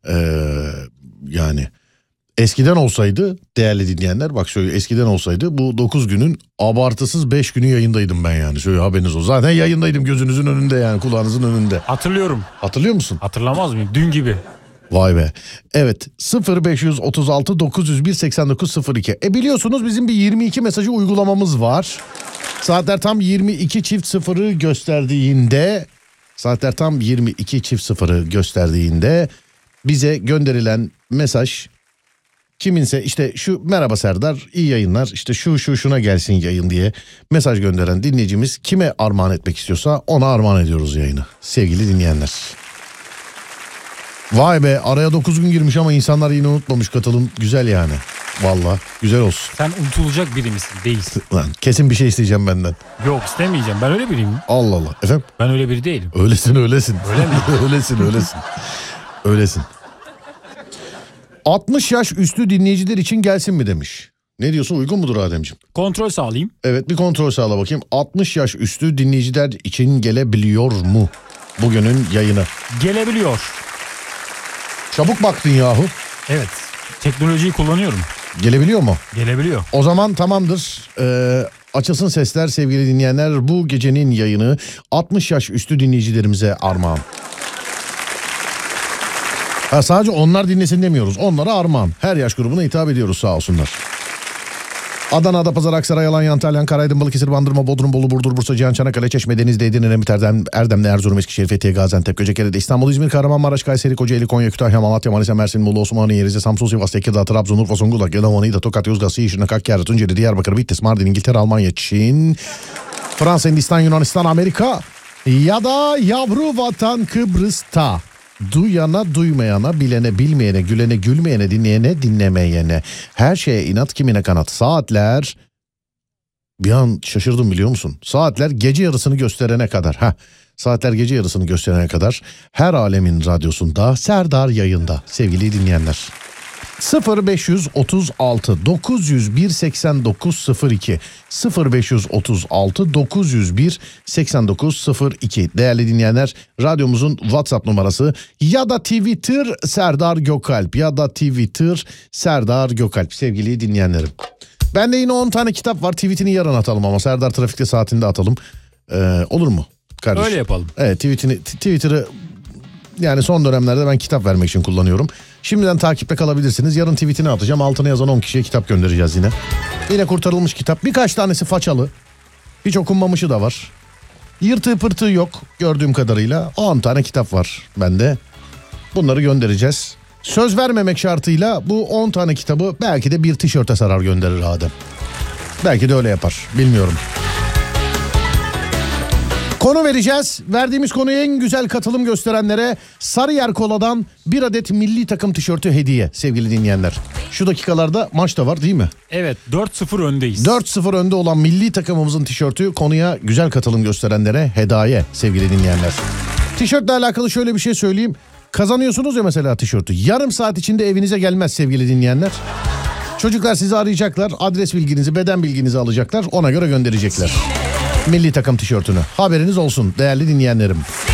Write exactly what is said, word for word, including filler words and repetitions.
Ee, yani eskiden olsaydı değerli dinleyenler, bak şöyle, eskiden olsaydı bu dokuz günün abartısız beş günü yayındaydım ben yani. Şöyle haberiniz olsun. Zaten yayındaydım, gözünüzün önünde yani, kulağınızın önünde. Hatırlıyorum. Hatırlıyor musun? Hatırlamaz mıyım? Dün gibi. Vay be. Evet, sıfır beş otuz altı dokuz yüz bir seksen dokuz sıfır iki. E biliyorsunuz bizim bir yirmi iki mesajı uygulamamız var. Saatler tam yirmi iki çift sıfırı gösterdiğinde, saatler tam yirmi iki çift sıfırı gösterdiğinde bize gönderilen mesaj, kiminse işte şu merhaba Serdar iyi yayınlar, işte şu şu şuna gelsin yayın diye mesaj gönderen dinleyicimiz kime armağan etmek istiyorsa ona armağan ediyoruz yayını sevgili dinleyenler. Vay be, araya dokuz gün girmiş ama insanlar yine unutmamış, katılım güzel yani. Vallahi güzel olsun. Sen unutulacak biri misin? Değilsin. Lan kesin bir şey isteyeceğim benden. Yok, istemeyeceğim. Ben öyle biriyim. Allah Allah. Efendim? Ben öyle biri değilim. Öylesin öylesin. Öyle mi? öylesin öylesin. Öylesin. altmış yaş üstü dinleyiciler için gelsin mi demiş. Ne diyorsun, uygun mudur Ademciğim? Kontrol sağlayayım. Evet, bir kontrol sağla bakayım. altmış yaş üstü dinleyiciler için gelebiliyor mu bugünün yayını? Gelebiliyor. Çabuk baktın yahu. Evet. Teknolojiyi kullanıyorum. Gelebiliyor mu? Gelebiliyor. O zaman tamamdır. Ee, açılsın sesler sevgili dinleyenler. Bu gecenin yayını altmış yaş üstü dinleyicilerimize armağan. Ha, sadece onlar dinlesin demiyoruz. Onlara armağan. Her yaş grubuna hitap ediyoruz, sağ olsunlar. Adana, Adapazarı, Aksaray, Alanya, Antalya, Karaydın, Balıkesir, Bandırma, Bodrum, Bolu, Burdur, Bursa, Cihan, Çanakkale, Çeşme, Denizli, Edirne, Remit, Erdem, Erdemli, Erzurum, Eskişehir, Fethiye, Gaziantep, Göcekere, İstanbul, İzmir, Kahramanmaraş, Kayseri, Kocaeli, Konya, Kütahya, Malatya, Manisa, Mersin, Muğla, Osmaniye, Rize, Samsun, Sivas, Tekirdağ, Trabzon, Urfa, Zonguldak, Yalova, Niğde, Tokat, Yozgat, Siirt, Hakkari, Tunceli, Diyarbakır, Bitlis, Mardin, İngiltere, Almanya, Çin, Fransa, Hindistan, Yunanistan, Amerika ya da yavru vatan Kıbrıs'ta. Duyana duymayana, bilene bilmeyene, gülene gülmeyene, dinleyene dinlemeyene, her şeye inat kimine kanat. Saatler, bir an şaşırdım biliyor musun? Saatler gece yarısını gösterene kadar. Heh, saatler gece yarısını gösterene kadar her alemin radyosunda Serdar yayında sevgili dinleyenler. sıfır beş otuz altı dokuz yüz bir seksen dokuz sıfır iki sıfır beş otuz altı dokuz yüz bir seksen dokuz sıfır iki değerli dinleyenler, radyomuzun WhatsApp numarası ya da Twitter Serdar Gökalp ya da Twitter Serdar Gökalp sevgili dinleyenlerim. Bende yine on tane kitap var, tweetini yarın atalım ama Serdar Trafikte saatinde atalım. Ee, olur mu kardeşim? Öyle yapalım. Evet, tweetini, Twitter'ı yani son dönemlerde ben kitap vermek için kullanıyorum. Şimdiden takipte kalabilirsiniz. Yarın tweetini atacağım. Altına yazan on kişiye kitap göndereceğiz yine. Yine kurtarılmış kitap. Birkaç tanesi façalı. Hiç okunmamışı da var. Yırtığı pırtığı yok gördüğüm kadarıyla. on tane kitap var bende. Bunları göndereceğiz. Söz vermemek şartıyla bu on tane kitabı belki de bir tişörte sarar gönderir Adem. Belki de öyle yapar. Bilmiyorum. Konu vereceğiz. Verdiğimiz konuya en güzel katılım gösterenlere Sarıyer Kola'dan bir adet milli takım tişörtü hediye sevgili dinleyenler. Şu dakikalarda maç da var değil mi? Evet, dört sıfır öndeyiz. dört sıfır önde olan milli takımımızın tişörtü konuya güzel katılım gösterenlere hediye sevgili dinleyenler. Tişörtle alakalı şöyle bir şey söyleyeyim. Kazanıyorsunuz ya mesela tişörtü. Yarım saat içinde evinize gelmez sevgili dinleyenler. Çocuklar sizi arayacaklar. Adres bilginizi, beden bilginizi alacaklar. Ona göre gönderecekler milli takım tişörtünü. Haberiniz olsun değerli dinleyenlerim.